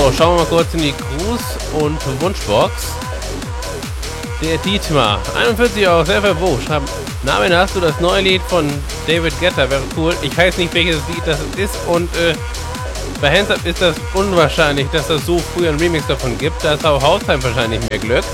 So, schauen wir mal kurz in die Gruß- und Wunschbox. Der Dietmar, 41 aus FFO, schreibt: Namen, hast du das neue Lied von David Guetta? Wäre cool. Ich weiß nicht, welches Lied das ist und bei Hands Up ist das unwahrscheinlich, dass es so früh einen Remix davon gibt. Da ist auch Hausheim wahrscheinlich mehr Glück.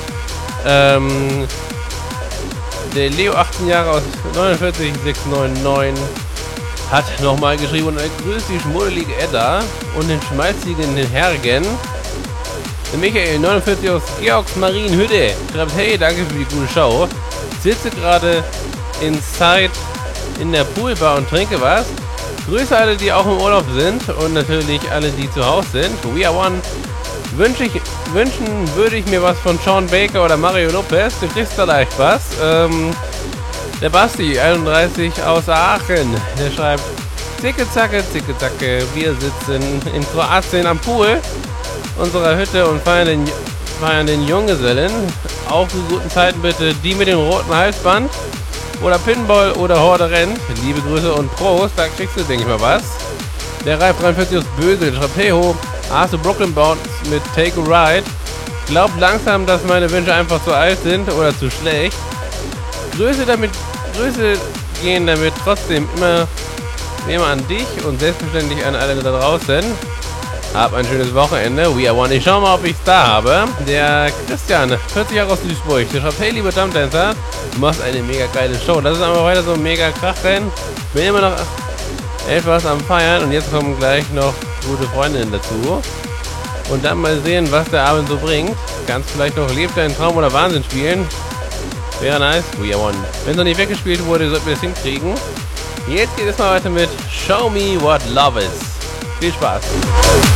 Der Leo, 18 Jahre aus 49699, hat nochmal geschrieben und grüßt die schmuddelige Edda und den schmalzigen Hergen. Der Michael, 49 aus Georgsmarienhütte, schreibt: Hey, danke für die gute Show. Sitze gerade inside in der Poolbar und trinke was. Grüße alle, die auch im Urlaub sind und natürlich alle, die zu Hause sind. We are one. Wünschen würde ich mir was von Sean Baker oder Mario Lopez. Du kriegst da leicht was. Der Basti, 31 aus Aachen, der schreibt: Zicke zacke, wir sitzen in Kroatien am Pool unserer Hütte und feiern den Junggesellen. Auf zu guten Zeiten bitte die mit dem roten Halsband oder Pinball oder Horde rennt. Liebe Grüße und Prost, da kriegst du, denke ich mal, was. Der Reif 43 aus Bösel schreibt: Hey ho, hast du Brooklyn Bounce mit Take a Ride? Glaubt langsam, dass meine Wünsche einfach zu alt sind oder zu schlecht. Grüße gehen damit trotzdem immer an dich und selbstverständlich an alle da draußen. Hab ein schönes Wochenende. We are one. Ich schau mal, ob ich's da habe. Der Christian, 40 Jahre aus Duisburg, der schreibt: Hey, liebe Dumpdancer, du machst eine mega geile Show. Das ist aber weiter so ein mega Krachrennen. Bin immer noch etwas am Feiern und jetzt kommen gleich noch gute Freundinnen dazu. Und dann mal sehen, was der Abend so bringt. Kannst vielleicht noch Lebt deinen Traum oder Wahnsinn spielen. Wäre nice. We are one. Wenn es noch nicht weggespielt wurde, sollten wir es hinkriegen. Jetzt geht es mal weiter mit Show Me What Love Is. Viel Spaß.